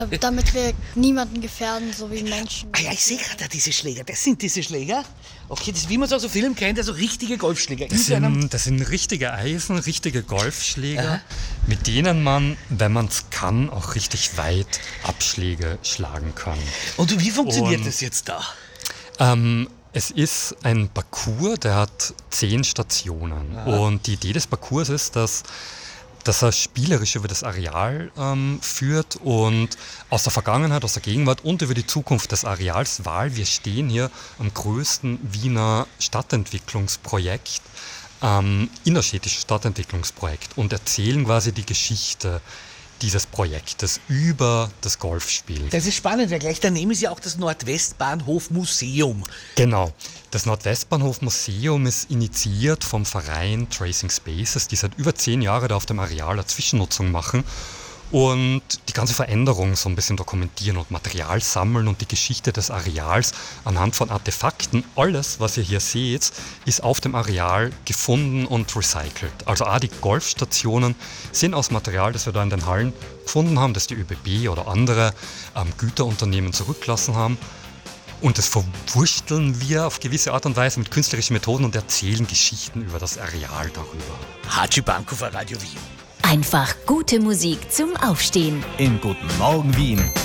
damit wir niemanden gefährden, so wie Menschen. Ah ja, ich sehe gerade diese Schläger. Das sind diese Schläger. Okay, das ist, wie man es aus so Filmen kennt, also richtige Golfschläger. Das sind richtige Eisen, richtige Golfschläger, Aha. mit denen man, wenn man es kann, auch richtig weit Abschläge schlagen kann. Und wie funktioniert das jetzt da? Es ist ein Parcours, der hat 10 Stationen. Aha. Und die Idee des Parcours ist, dass er spielerisch über das Areal führt und aus der Vergangenheit, aus der Gegenwart und über die Zukunft des Areals, weil wir stehen hier am größten Wiener Stadtentwicklungsprojekt, innerstädtisches Stadtentwicklungsprojekt, und erzählen quasi die Geschichte dieses Projektes über das Golfspiel. Das ist spannend, weil gleich daneben ist ja auch das Nordwestbahnhof-Museum. Genau. Das Nordwestbahnhof-Museum ist initiiert vom Verein Tracing Spaces, die seit über 10 Jahren da auf dem Areal eine Zwischennutzung machen und die ganze Veränderung so ein bisschen dokumentieren und Material sammeln und die Geschichte des Areals anhand von Artefakten. Alles, was ihr hier seht, ist auf dem Areal gefunden und recycelt. Also auch die Golfstationen sind aus Material, das wir da in den Hallen gefunden haben, das die ÖBB oder andere Güterunternehmen zurückgelassen haben. Und das verwursteln wir auf gewisse Art und Weise mit künstlerischen Methoden und erzählen Geschichten über das Areal darüber. Hatschi Banko für Radio Wien. Einfach gute Musik zum Aufstehen. In Guten Morgen Wien.